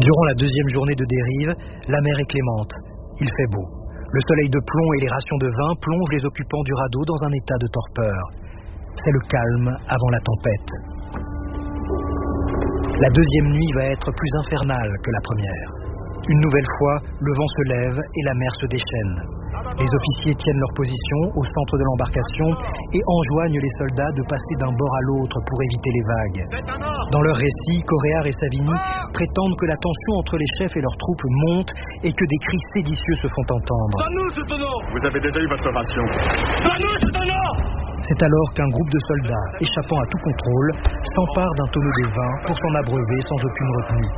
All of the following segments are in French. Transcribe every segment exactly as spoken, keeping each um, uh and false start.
Durant la deuxième journée de dérive, la mer est clémente. Il fait beau. Le soleil de plomb et les rations de vin plongent les occupants du radeau dans un état de torpeur. C'est le calme avant la tempête. La deuxième nuit va être plus infernale que la première. Une nouvelle fois, le vent se lève et la mer se déchaîne. Les officiers tiennent leur position au centre de l'embarcation et enjoignent les soldats de passer d'un bord à l'autre pour éviter les vagues. Dans leur récit, Coréard et Savigny prétendent que la tension entre les chefs et leurs troupes monte et que des cris séditieux se font entendre. Vous avez déjà eu votre ration. C'est alors qu'un groupe de soldats, échappant à tout contrôle, s'empare d'un tonneau de vin pour s'en abreuver sans aucune retenue.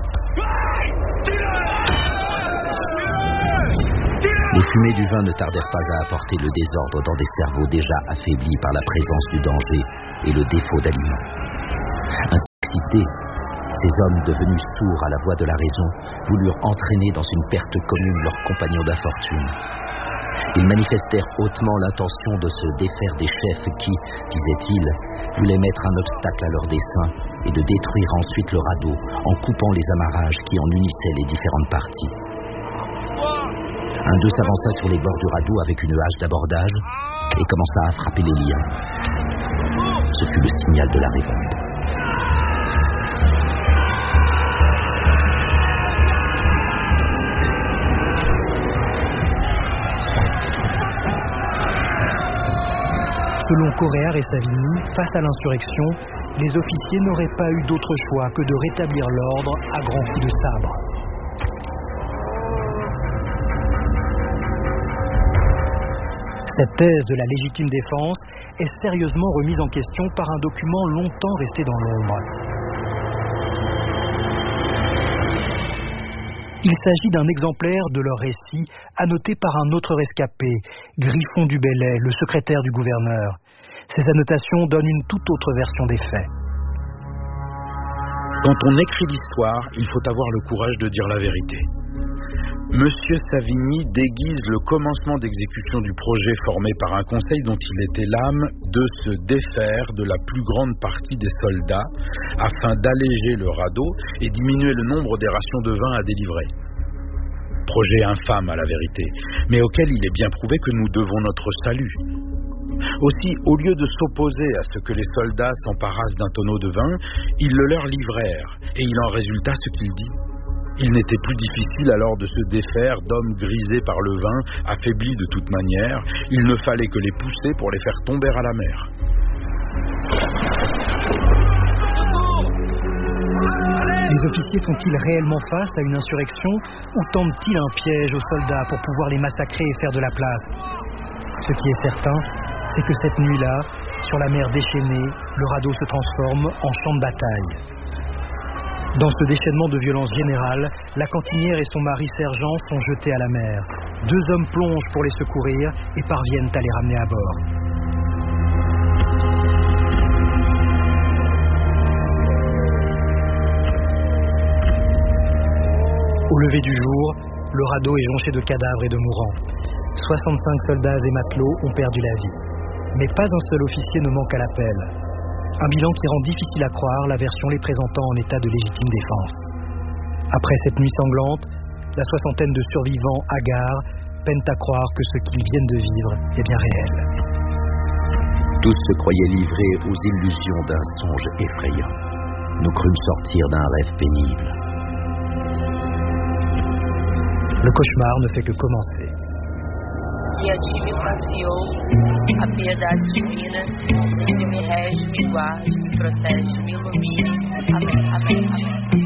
Les fumées du vin ne tardèrent pas à apporter le désordre dans des cerveaux déjà affaiblis par la présence du danger et le défaut d'aliments. Ainsi excités, ces hommes devenus sourds à la voix de la raison voulurent entraîner dans une perte commune leurs compagnons d'infortune. Ils manifestèrent hautement l'intention de se défaire des chefs qui, disaient-ils, voulaient mettre un obstacle à leur dessein et de détruire ensuite le radeau en coupant les amarrages qui en unissaient les différentes parties. Un d'eux s'avança sur les bords du radeau avec une hache d'abordage et commença à frapper les liens. Ce fut le signal de la révolte. Selon Coréard et Savigny, face à l'insurrection, les officiers n'auraient pas eu d'autre choix que de rétablir l'ordre à grands coups de sabre. Cette thèse de la légitime défense est sérieusement remise en question par un document longtemps resté dans l'ombre. Il s'agit d'un exemplaire de leur récit annoté par un autre rescapé, Griffon du Bellay, le secrétaire du gouverneur. Ces annotations donnent une toute autre version des faits. Quand on écrit l'histoire, il faut avoir le courage de dire la vérité. Monsieur Savigny déguise le commencement d'exécution du projet formé par un conseil dont il était l'âme de se défaire de la plus grande partie des soldats afin d'alléger le radeau et diminuer le nombre des rations de vin à délivrer. Projet infâme à la vérité, mais auquel il est bien prouvé que nous devons notre salut. Aussi, au lieu de s'opposer à ce que les soldats s'emparassent d'un tonneau de vin, ils le leur livrèrent et il en résulta ce qu'il dit. Il n'était plus difficile alors de se défaire d'hommes grisés par le vin, affaiblis de toute manière. Il ne fallait que les pousser pour les faire tomber à la mer. Les officiers font-ils réellement face à une insurrection ou tentent-ils un piège aux soldats pour pouvoir les massacrer et faire de la place? Ce qui est certain, c'est que cette nuit-là, sur la mer déchaînée, le radeau se transforme en champ de bataille. Dans ce déchaînement de violence générale, la cantinière et son mari sergent sont jetés à la mer. Deux hommes plongent pour les secourir et parviennent à les ramener à bord. Au lever du jour, le radeau est jonché de cadavres et de mourants. soixante-cinq soldats et matelots ont perdu la vie. Mais pas un seul officier ne manque à l'appel. Un bilan qui rend difficile à croire la version les présentant en état de légitime défense. Après cette nuit sanglante, la soixantaine de survivants hagards peinent à croire que ce qu'ils viennent de vivre est bien réel. Tous se croyaient livrés aux illusions d'un songe effrayant. Nous crûmes sortir d'un rêve pénible. Le cauchemar ne fait que commencer. Que a ti me passeou a piedade divina, ele me rege, me guarde, me protege, me ilumine. Amém, amém, amém.